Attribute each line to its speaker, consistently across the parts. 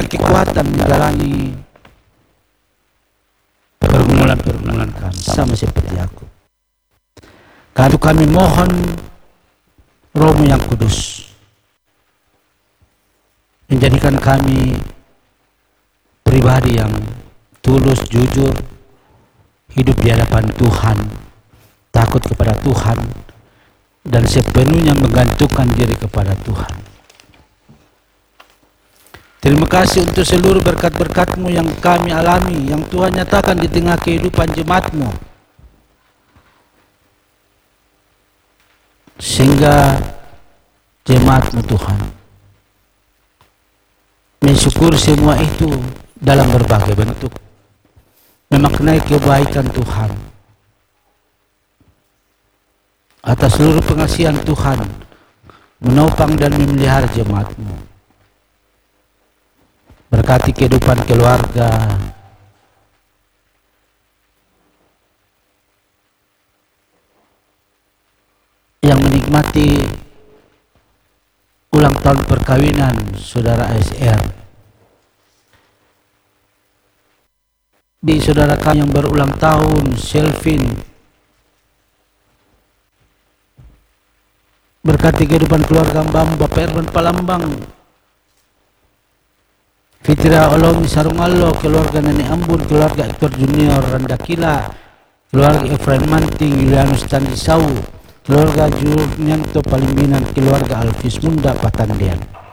Speaker 1: kekuatan menjalani pergumulan-pergumulan kami, sama seperti aku. Karena kami mohon Roh-Mu yang kudus menjadikan kami pribadi yang tulus, jujur, hidup di hadapan Tuhan, takut kepada Tuhan, dan sepenuhnya menggantungkan diri kepada Tuhan. Terima kasih untuk seluruh berkat-berkat-Mu yang kami alami, yang Tuhan nyatakan di tengah kehidupan jemaat-Mu, sehingga jemaat-Mu Tuhan mensyukur semua itu dalam berbagai bentuk, memaknai kebaikan Tuhan atas seluruh pengasihan Tuhan, menopang dan memelihara jemaat-Mu. Berkati kehidupan keluarga, yang menikmati ulang tahun perkawinan saudara ASR, di saudara kami yang berulang tahun, Selvin. Berkati kehidupan keluarga Mbak Bapak Erwan Palambang, Fitria Olomi Sarungallo, keluarga Nenek Ambun, keluarga Ektor Junior Randakila, keluarga Efraim Manting, Julianus Candisau, keluarga Jurnianto Palimbinan, keluarga Alfis Munda Patandian.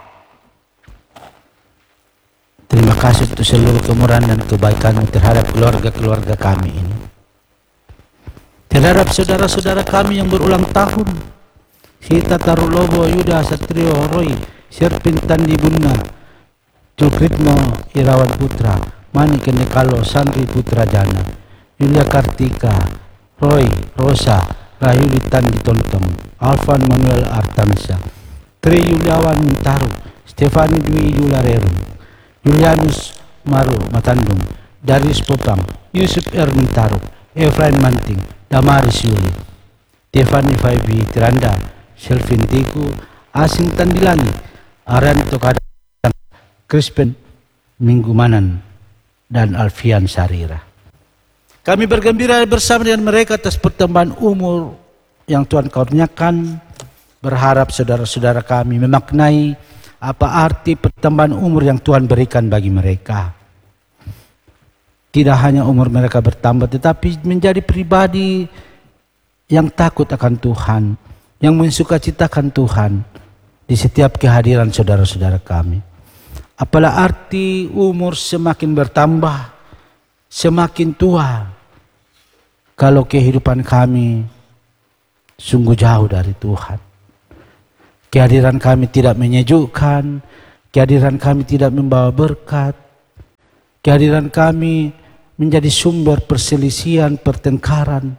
Speaker 1: Terima kasih untuk seluruh kemurahan dan kebaikan terhadap keluarga-keluarga kami ini, terhadap saudara-saudara kami yang berulang tahun, Sita Tarulobo, Yuda Satrio Roy, Serpin Tandi Bunda, Cukritno Irawan Putra, Mani Kendekalo, Sandri Putra Jana, Yulia Kartika, Roy, Rosa, Rahuli Tandi Tontong, Alvan Manuel Artansa, Tri Yuliawan Mintaru, Stefani Dwi Yularerum, Julianus Maru Matandung, Darius Popang, Yusuf Mintaru, Efrain Manting, Damaris Yuli, Stefani Faibi Tiranda, Selvin Tiku, Asing Tandilani, Arian Tokada, Crispin Minggumanan, dan Alfian Sarira. Kami bergembira bersama dengan mereka atas pertambahan umur yang Tuhan karuniakan. Berharap saudara-saudara kami memaknai apa arti pertambahan umur yang Tuhan berikan bagi mereka. Tidak hanya umur mereka bertambah, tetapi menjadi pribadi yang takut akan Tuhan, yang mensukacitakan Tuhan di setiap kehadiran saudara-saudara kami. Apalah arti umur semakin bertambah, semakin tua, kalau kehidupan kami sungguh jauh dari Tuhan. Kehadiran kami tidak menyejukkan, kehadiran kami tidak membawa berkat, kehadiran kami menjadi sumber perselisihan, pertengkaran.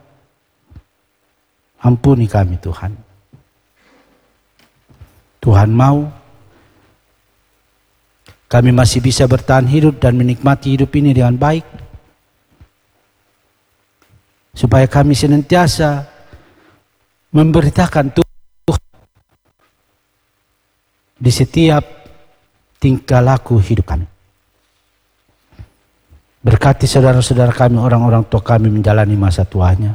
Speaker 1: Ampuni kami Tuhan. Tuhan mau kami masih bisa bertahan hidup dan menikmati hidup ini dengan baik, supaya kami senantiasa memberitakan Tuhan di setiap tingkah laku hidup kami. Berkati saudara-saudara kami, orang-orang tua kami menjalani masa tuanya.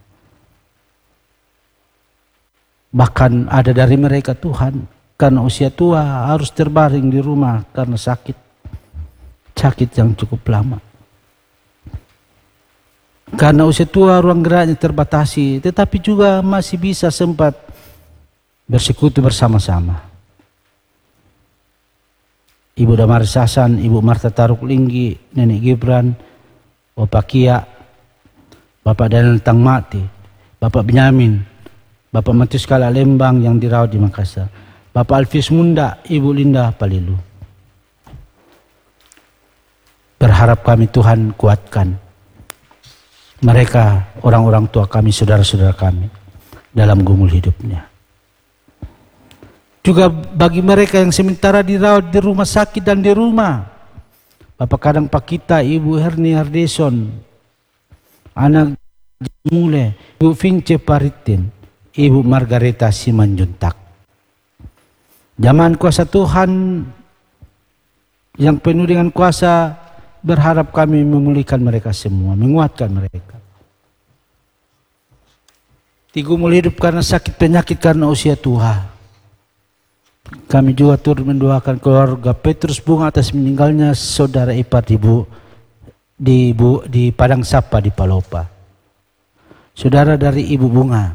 Speaker 1: Bahkan ada dari mereka Tuhan, karena usia tua harus terbaring di rumah karena sakit yang cukup lama. Karena usia tua ruang geraknya terbatasi, tetapi juga masih bisa sempat bersekutu bersama-sama. Ibu Damaris Hasan, Ibu Marta Taruk Linggi, Nenek Gibran, Bapak Kia, Bapak Daniel Tangmati, Bapak Benyamin, Bapak Matius Kala Lembang yang dirawat di Makassar, Bapak Alfis Munda, Ibu Linda Palilu. Berharap kami Tuhan kuatkan mereka, orang-orang tua kami, saudara-saudara kami dalam gumul hidupnya. Juga bagi mereka yang sementara dirawat di rumah sakit dan di rumah, Bapak Kadang Pakita, Ibu Herni Hardeson, Anak Mule, Ibu Vince Paritin, Ibu Margareta Simanjuntak. Zaman kuasa Tuhan yang penuh dengan kuasa, berharap kami memulihkan mereka semua, menguatkan mereka. Tigumul hidup karena sakit penyakit karena usia tua. Kami juga turut mendoakan keluarga Petrus Bunga atas meninggalnya saudara ipar di Padang Sapa di Palopa. Saudara dari Ibu Bunga,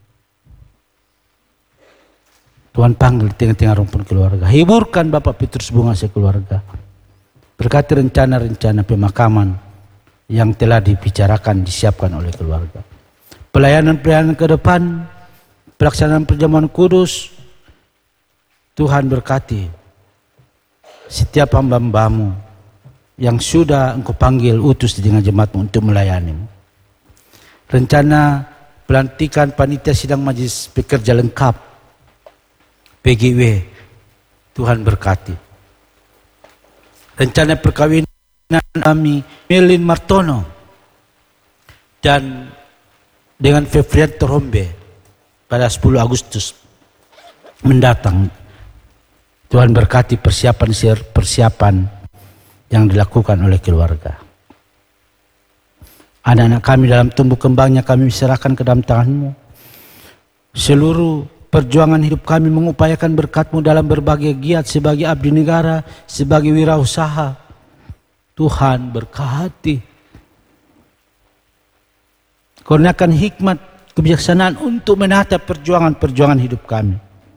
Speaker 1: Tuhan panggil tengah-tengah rumpun keluarga. Hiburkan Bapak Petrus Bunga sekeluarga. Berkati rencana-rencana pemakaman yang telah dibicarakan, disiapkan oleh keluarga. Pelayanan-pelayanan ke depan, pelaksanaan perjamuan kudus, Tuhan berkati setiap hamba-hambamu yang sudah Engkau panggil utus di tengah jemaatmu untuk melayanimu. Rencana pelantikan panitia sidang majelis pekerja lengkap PGW, Tuhan berkati. Rencana perkawinan kami Melin Martono dan dengan Fevrianto Rombe pada 10 Agustus mendatang. Tuhan berkati persiapan yang dilakukan oleh keluarga. Anak-anak kami dalam tumbuh kembangnya kami serahkan ke dalam tangan-Mu. Seluruh perjuangan hidup kami mengupayakan berkat-Mu dalam berbagai giat sebagai abdi negara, sebagai wirausaha. Tuhan berkati. Kurniakan hikmat, kebijaksanaan untuk menata perjuangan-perjuangan hidup kami.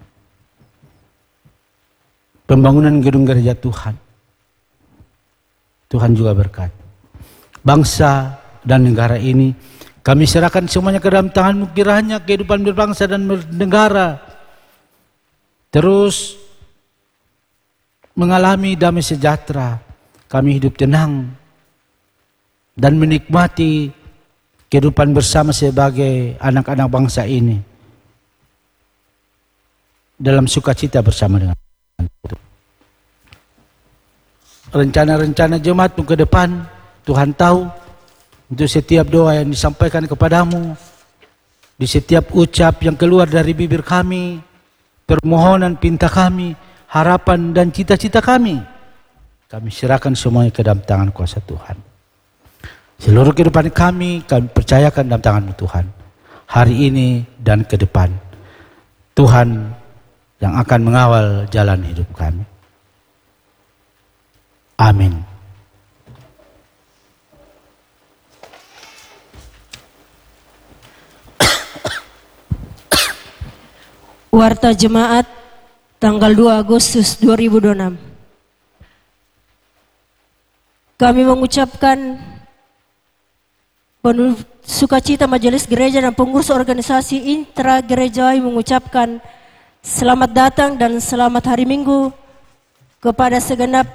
Speaker 1: Pembangunan gedung gereja Tuhan. Tuhan juga berkati. Bangsa dan negara ini kami serahkan semuanya ke dalam tangan-Mu, kiranya kehidupan berbangsa dan bernegara terus mengalami damai sejahtera. Kami hidup tenang dan menikmati kehidupan bersama sebagai anak-anak bangsa ini dalam sukacita bersama dengan Tuhan. Rencana-rencana jemaat-Mu ke depan, Tuhan tahu. Untuk setiap doa yang disampaikan kepadamu, di setiap ucap yang keluar dari bibir kami, permohonan pinta kami, harapan dan cita-cita kami serahkan semuanya ke dalam tangan kuasa Tuhan. Seluruh kehidupan kami percayakan dalam tangan-Mu Tuhan. Hari ini dan ke depan, Tuhan yang akan mengawal jalan hidup kami. Amin.
Speaker 2: Warta Jemaat tanggal 2 Agustus 2026. Kami mengucapkan penuh sukacita Majelis Gereja dan pengurus organisasi intra gerejawi mengucapkan selamat datang dan selamat hari Minggu kepada segenap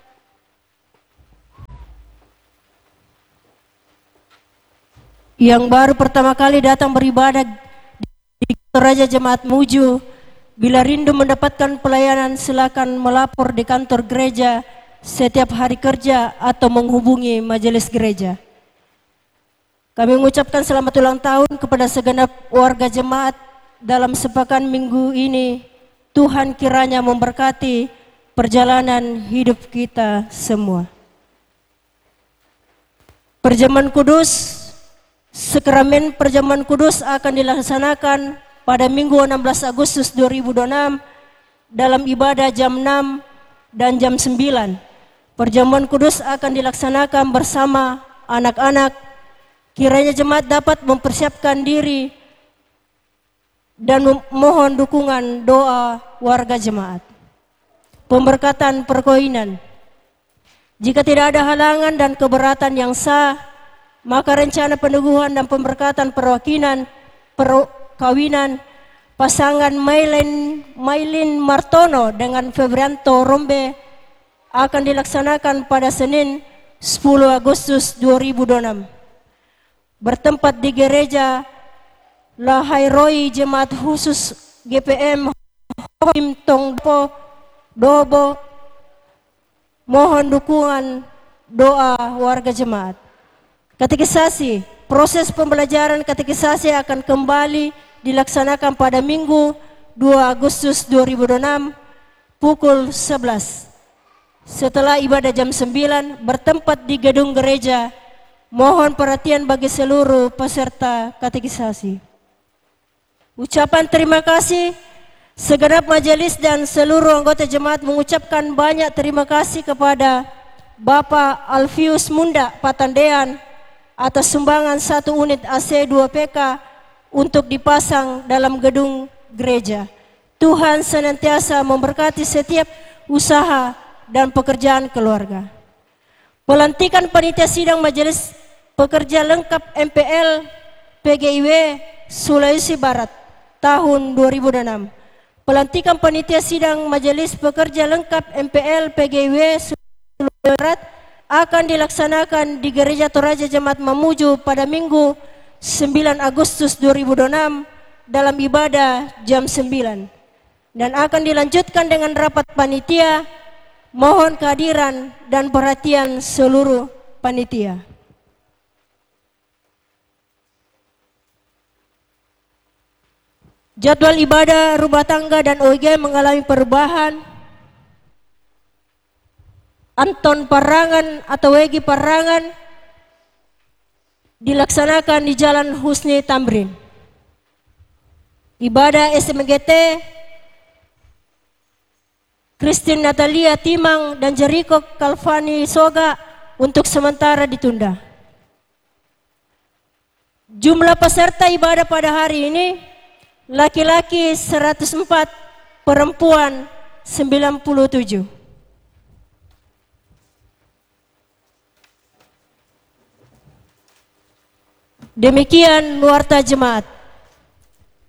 Speaker 2: yang baru pertama kali datang beribadah di Raja Jemaat Muju. Bila rindu mendapatkan pelayanan, silakan melapor di kantor gereja setiap hari kerja atau menghubungi majelis gereja. Kami mengucapkan selamat ulang tahun kepada segenap warga jemaat dalam sepekan minggu ini. Tuhan kiranya memberkati perjalanan hidup kita semua. Perjamuan kudus, sakramen perjamuan kudus akan dilaksanakan pada Minggu 16 Agustus 2026 dalam ibadah jam 6 dan jam 9. Perjamuan kudus akan dilaksanakan bersama anak-anak. Kiranya jemaat dapat mempersiapkan diri dan mohon dukungan doa warga jemaat. Pemberkatan perkawinan. Jika tidak ada halangan dan keberatan yang sah, maka rencana peneguhan dan pemberkatan perkawinan pasangan Maylin Martono dengan Fevrianto Rombe akan dilaksanakan pada Senin 10 Agustus 2026. Bertempat di gereja Lahai Roy Jemaat Khusus GPM Hoim Tongpo Dobo. Mohon dukungan doa warga jemaat. Katekisasi, proses pembelajaran katekisasi akan kembali dilaksanakan pada Minggu 2 Agustus 2026 pukul 11. setelah ibadah jam 9 bertempat di gedung gereja. Mohon perhatian bagi seluruh peserta katekisasi. Ucapan terima kasih. Segenap majelis dan seluruh anggota jemaat mengucapkan banyak terima kasih kepada Bapak Alfius Munda Patandean atas sumbangan 1 unit AC 2 PK untuk dipasang dalam gedung gereja. Tuhan senantiasa memberkati setiap usaha dan pekerjaan keluarga. Pelantikan panitia sidang majelis pekerja lengkap MPL PGIW Sulawesi Barat tahun 2006. Pelantikan panitia sidang majelis pekerja lengkap MPL PGIW Sulawesi Barat akan dilaksanakan di Gereja Toraja Jemaat Mamuju pada Minggu 9 Agustus 2026 dalam ibadah jam 9 dan akan dilanjutkan dengan rapat panitia. Mohon kehadiran dan perhatian seluruh panitia. Jadwal ibadah rumah tangga dan OIG mengalami perubahan. Anton Parangan atau Wegi Parangan dilaksanakan di Jalan Husni Tamrin. Ibadah SMGT Christine Natalia Timang dan Jericho Kalvani Soga untuk sementara ditunda. Jumlah peserta ibadah pada hari ini laki-laki 104, perempuan 97. Demikian warta jemaat.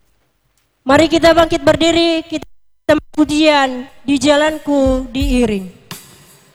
Speaker 2: Mari kita bangkit berdiri, kita pujian di jalanku diiring.